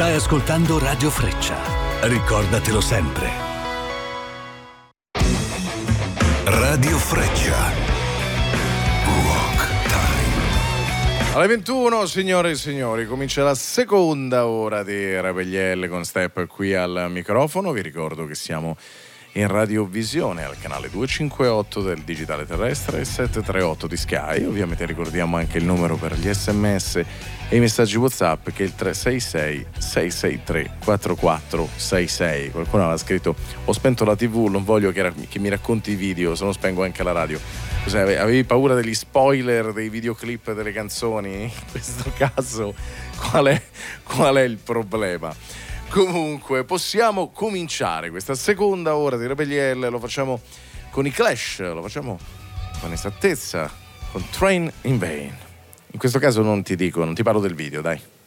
Stai ascoltando Radio Freccia. Ricordatelo sempre. Radio Freccia. Rock Time. Alle 21, signore e signori, comincia la seconda ora di Rabeglielle con Step qui al microfono. Vi ricordo che siamo in radiovisione al canale 258 del digitale terrestre e 738 di Sky. Ovviamente ricordiamo anche il numero per gli SMS e i messaggi WhatsApp, che è il 366 663 4466. Qualcuno aveva scritto: ho spento la TV, non voglio che mi racconti i video, se no spengo anche la radio. Cos'è, avevi paura degli spoiler dei videoclip delle canzoni? In questo caso qual è il problema? Comunque possiamo cominciare questa seconda ora di Rabeglielle. Lo facciamo con i Clash, lo facciamo con esattezza con Train in Vain. In questo caso non ti parlo del video, dai.